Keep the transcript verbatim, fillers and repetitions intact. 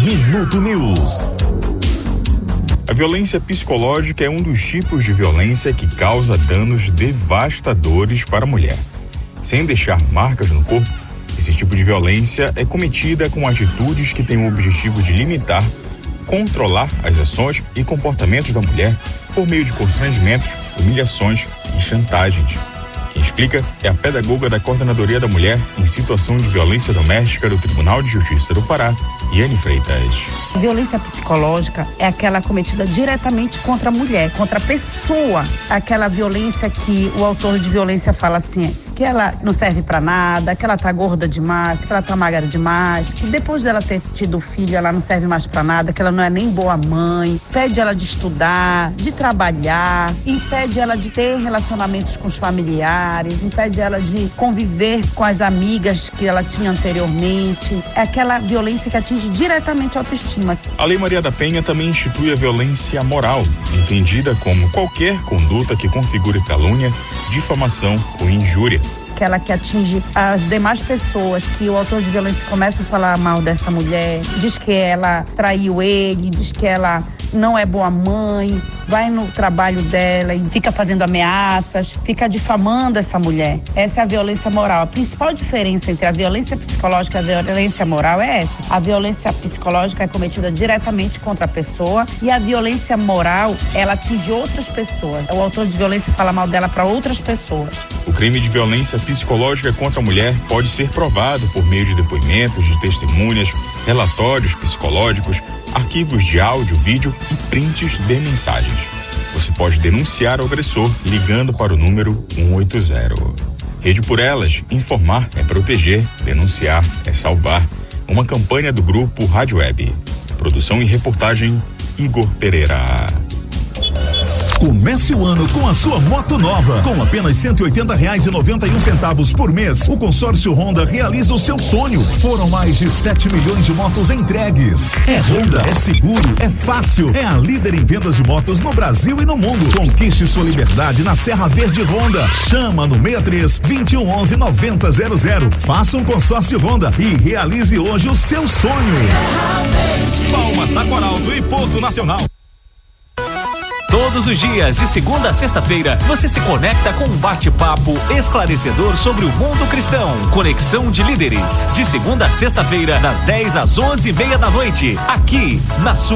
Minuto News. A violência psicológica é um dos tipos de violência que causa danos devastadores para a mulher. Sem deixar marcas no corpo, esse tipo de violência é cometida com atitudes que têm o objetivo de limitar, controlar as ações e comportamentos da mulher por meio de constrangimentos, humilhações e chantagens. Quem explica é a pedagoga da Coordenadoria da Mulher em Situação de Violência Doméstica do Tribunal de Justiça do Pará, Iane Freitas. A violência psicológica é aquela cometida diretamente contra a mulher, contra a pessoa. Aquela violência que o autor de violência fala assim, que ela não serve pra nada, que ela tá gorda demais, que ela tá magra demais, que depois dela ter tido filho ela não serve mais pra nada, que ela não é nem boa mãe, impede ela de estudar, de trabalhar, impede ela de ter relacionamentos com os familiares, impede ela de conviver com as amigas que ela tinha anteriormente. É aquela violência que atinge diretamente a autoestima. A Lei Maria da Penha também institui a violência moral, entendida como qualquer conduta que configure calúnia, difamação ou injúria. Aquela que atinge as demais pessoas, que o autor de violência começa a falar mal dessa mulher, diz que ela traiu ele, diz que ela não é boa mãe, vai no trabalho dela e fica fazendo ameaças, fica difamando essa mulher. Essa é a violência moral. A principal diferença entre a violência psicológica e a violência moral é essa. A violência psicológica é cometida diretamente contra a pessoa e a violência moral, ela atinge outras pessoas. O autor de violência fala mal dela para outras pessoas. O crime de violência psicológica contra a mulher pode ser provado por meio de depoimentos, de testemunhas, relatórios psicológicos, arquivos de áudio, vídeo e prints de mensagens. Você pode denunciar o agressor ligando para o número um oito zero. Rede por Elas, informar é proteger, denunciar é salvar. Uma campanha do grupo Rádio Web. Produção e reportagem Igor Pereira. Comece o ano com a sua moto nova. Com apenas cento e oitenta reais e noventa e um centavos por mês, o consórcio Honda realiza o seu sonho. Foram mais de sete milhões de motos entregues. É Honda, é seguro, é fácil. É a líder em vendas de motos no Brasil e no mundo. Conquiste sua liberdade na Serra Verde Honda. Chama no seis três, dois um um um, nove zero zero zero. Faça um consórcio Honda e realize hoje o seu sonho. Palmas da Coralto e Porto Nacional. Todos os dias, de segunda a sexta-feira, você se conecta com um bate-papo esclarecedor sobre o mundo cristão. Conexão de Líderes. De segunda a sexta-feira, das dez às onze e meia da noite. Aqui, na sua